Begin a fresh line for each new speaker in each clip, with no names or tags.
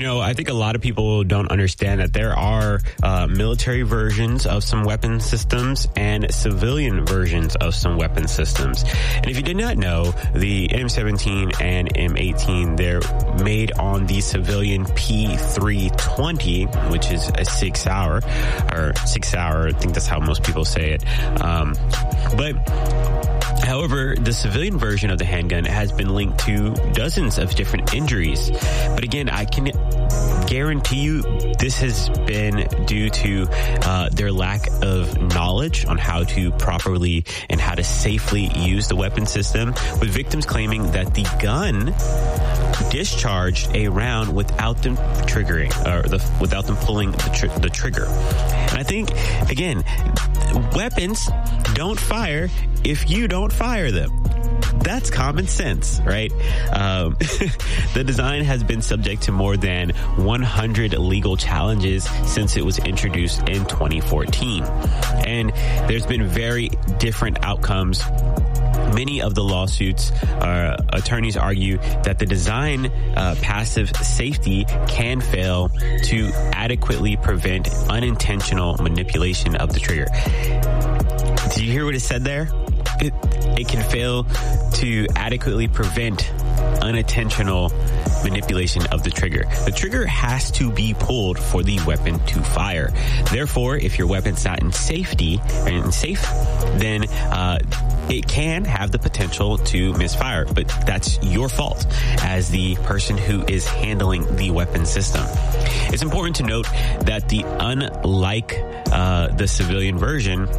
I think a lot of people don't understand that there are military versions of some weapon systems and civilian versions of some weapon systems. And if you did not know, the M17 and M18, they're made on the civilian P320, which is a 6 hour, I think that's how most people say it. However, the civilian version of the handgun has been linked to dozens of different injuries. But again, I can guarantee you this has been due to their lack of knowledge on how to properly and how to safely use the weapon system, with victims claiming that the gun discharged a round without them triggering, or without them pulling the trigger. And I think, again, weapons don't fire if you don't fire them. That's common sense, right? The design has been subject to more than 100 legal challenges since it was introduced in 2014. And there's been very different outcomes. Many of the lawsuits, attorneys argue that the design passive safety can fail to adequately prevent unintentional manipulation of the trigger. Did you hear what it said there? It can fail to adequately prevent unintentional manipulation of the trigger. The trigger has to be pulled for the weapon to fire. Therefore, if your weapon's not in safe, then it can have the potential to misfire, but that's your fault as the person who is handling the weapon system. It's important to note that unlike the civilian version,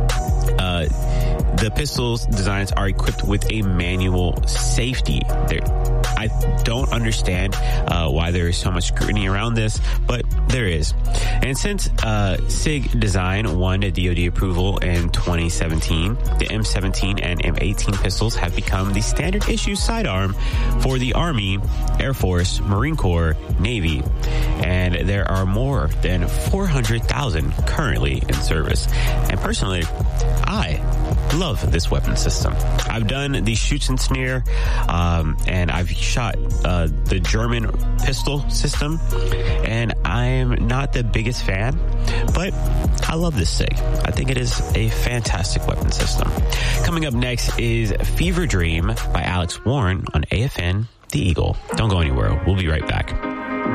the pistol's designs are equipped with a manual safety. I don't understand why there is so much scrutiny around this, but there is. And since SIG Design won a DoD approval in 2017, the M17 and M18 pistols have become the standard issue sidearm for the Army, Air Force, Marine Corps, Navy, and there are more than 400,000 currently in service. And personally, I love this weapon system. I've done the Schützenschneider, and I've shot the German pistol system, and I'm not the biggest fan, but I love this SIG. I think it is a fantastic weapon system. Coming up next is Fever Dream by Alex Warren on AFN The Eagle. Don't go anywhere. We'll be right back.